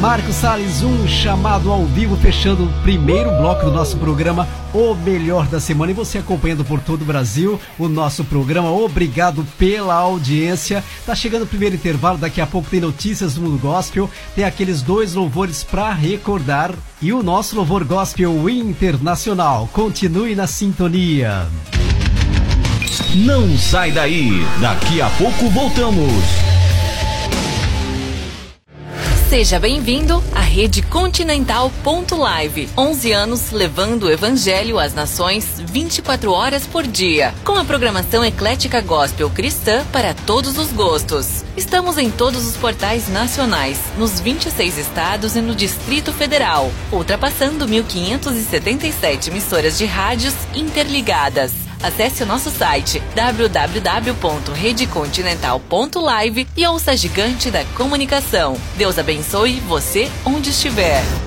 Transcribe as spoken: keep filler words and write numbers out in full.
Marcos Salles, um chamado ao vivo, fechando o primeiro bloco do nosso programa O Melhor da Semana. E você acompanhando por todo o Brasil o nosso programa. Obrigado pela audiência. Tá chegando o primeiro intervalo, daqui a pouco tem notícias do mundo gospel, tem aqueles dois louvores para recordar e o nosso louvor gospel internacional. Continue na sintonia. Não sai daí, daqui a pouco voltamos. Seja bem-vindo à Rede Continental ponto live. onze anos levando o Evangelho às nações vinte e quatro horas por dia. Com a programação eclética gospel cristã para todos os gostos. Estamos em todos os portais nacionais, nos vinte e seis estados e no Distrito Federal, ultrapassando mil quinhentas e setenta e sete emissoras de rádios interligadas. Acesse o nosso site w w w ponto rede continental ponto live e ouça a gigante da comunicação. Deus abençoe você onde estiver.